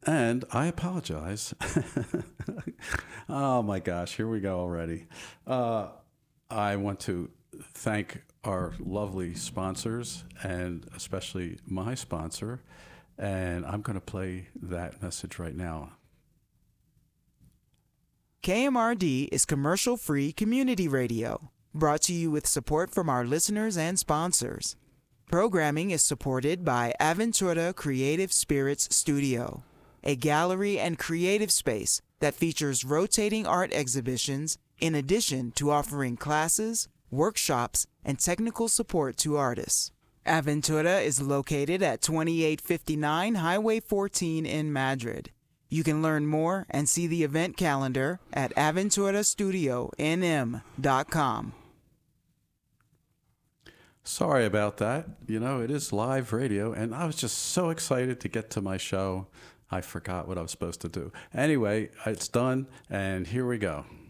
And I apologize. Oh my gosh, here we go already. I want to thank our lovely sponsors and especially my sponsor. And I'm going to play that message right now. KMRD is commercial-free community radio, brought to you with support from our listeners and sponsors. Programming is supported by Aventura Creative Spirits Studio, a gallery and creative space that features rotating art exhibitions in addition to offering classes, workshops, and technical support to artists. Aventura is located at 2859 Highway 14 in Madrid. You can learn more and see the event calendar at aventurastudionm.com. Sorry about that. You know, it is live radio, and I was just so excited to get to my show. I forgot what I was supposed to do. Anyway, it's done, and here we go.